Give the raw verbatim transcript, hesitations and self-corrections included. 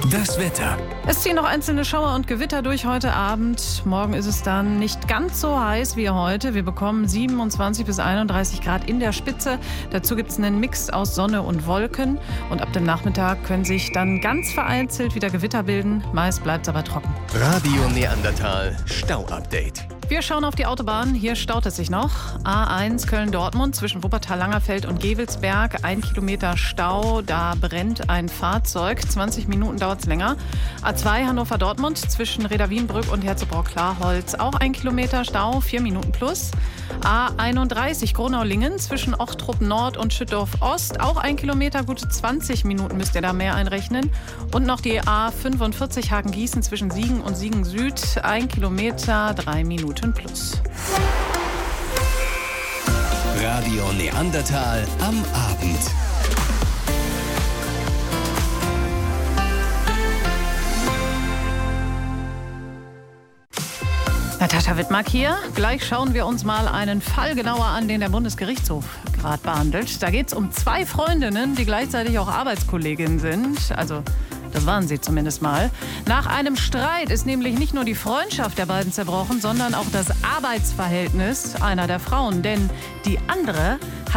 Das Wetter. Es ziehen noch einzelne Schauer und Gewitter durch heute Abend. Morgen ist es dann nicht ganz so heiß wie heute. Wir bekommen siebenundzwanzig bis einunddreißig Grad in der Spitze. Dazu gibt es einen Mix aus Sonne und Wolken. Und ab dem Nachmittag können sich dann ganz vereinzelt wieder Gewitter bilden. Meist bleibt es aber trocken. Radio Neandertal Stau-Update. Wir schauen auf die Autobahn. Hier staut es sich noch. A eins Köln-Dortmund zwischen Wuppertal-Langerfeld und Gevelsberg. Ein Kilometer Stau. Da brennt ein Fahrzeug. zwanzig Minuten dauert es länger. A zwei Hannover-Dortmund zwischen Reda-Wienbrück und Herzebrock-Klarholz. Auch ein Kilometer Stau. Vier Minuten plus. A einunddreißig Gronau-Lingen zwischen Ochtrup Nord und Schüttorf Ost. Auch ein Kilometer. Gute zwanzig Minuten müsst ihr da mehr einrechnen. Und noch die A fünfundvierzig Hagen-Gießen zwischen Siegen und Siegen Süd. Ein Kilometer. Drei Minuten plus. Radio Neandertal am Abend. Natascha Wittmark hier. Gleich schauen wir uns mal einen Fall genauer an, den der Bundesgerichtshof gerade behandelt. Da geht es um zwei Freundinnen, die gleichzeitig auch Arbeitskolleginnen sind. Also das waren sie zumindest mal. Nach einem Streit ist nämlich nicht nur die Freundschaft der beiden zerbrochen, sondern auch das Arbeitsverhältnis einer der Frauen. Denn die andere